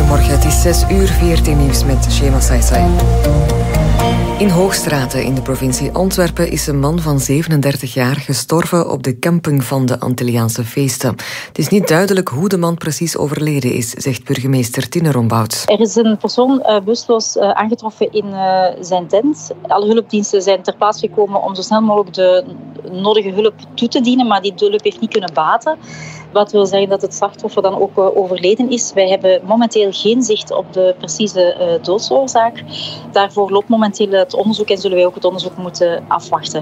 Goedemorgen, het is 6:14 nieuws met Shema Saisai. In Hoogstraten in de provincie Antwerpen is een man van 37 jaar gestorven op de camping van de Antilliaanse feesten. Het is niet duidelijk hoe de man precies overleden is, zegt burgemeester Tine Rombout. Er is een persoon bewusteloos aangetroffen in zijn tent. Alle hulpdiensten zijn ter plaatse gekomen om zo snel mogelijk de nodige hulp toe te dienen, maar die hulp heeft niet kunnen baten. Wat wil zeggen dat het slachtoffer dan ook overleden is. Wij hebben momenteel geen zicht op de precieze doodsoorzaak. Daarvoor loopt momenteel het onderzoek en zullen wij ook het onderzoek moeten afwachten.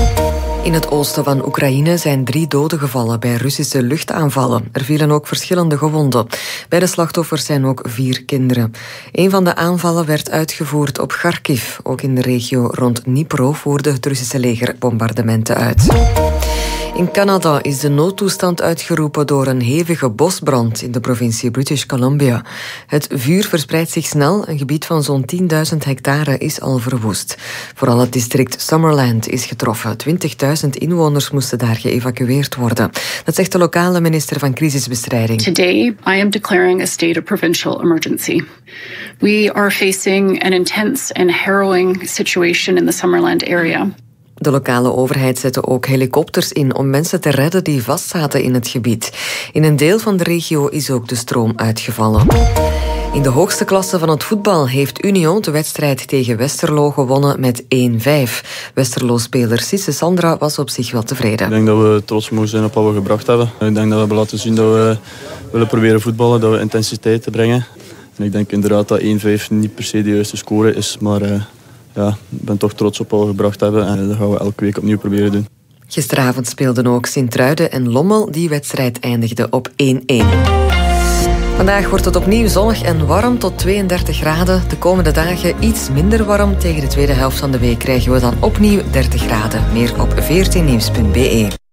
In het oosten van Oekraïne zijn 3 doden gevallen bij Russische luchtaanvallen. Er vielen ook verschillende gewonden. Bij de slachtoffers zijn ook 4 kinderen. Een van de aanvallen werd uitgevoerd op Kharkiv. Ook in de regio rond Dnipro voerde het Russische leger bombardementen uit. In Canada is de noodtoestand uitgeroepen door een hevige bosbrand in de provincie British Columbia. Het vuur verspreidt zich snel. Een gebied van zo'n 10.000 hectare is al verwoest. Vooral het district Summerland is getroffen. 20.000 inwoners moesten daar geëvacueerd worden. Dat zegt de lokale minister van crisisbestrijding. Today, I am declaring a state of provincial emergency. We are facing an intense and harrowing situation in the Summerland area. De lokale overheid zette ook helikopters in om mensen te redden die vastzaten in het gebied. In een deel van de regio is ook de stroom uitgevallen. In de hoogste klasse van het voetbal heeft Union de wedstrijd tegen Westerlo gewonnen met 1-5. Westerlo-speler Cisse Sandra was op zich wel tevreden. Ik denk dat we trots mogen zijn op wat we gebracht hebben. Ik denk dat we hebben laten zien dat we willen proberen voetballen, dat we intensiteit te brengen. En ik denk inderdaad dat 1-5 niet per se de juiste score is, maar ik ben toch trots op wat we gebracht hebben en dat gaan we elke week opnieuw proberen doen. Gisteravond speelden ook Sint-Truiden en Lommel. Die wedstrijd eindigde op 1-1. Vandaag wordt het opnieuw zonnig en warm tot 32 graden. De komende dagen iets minder warm. Tegen de tweede helft van de week krijgen we dan opnieuw 30 graden. Meer op 14nieuws.be.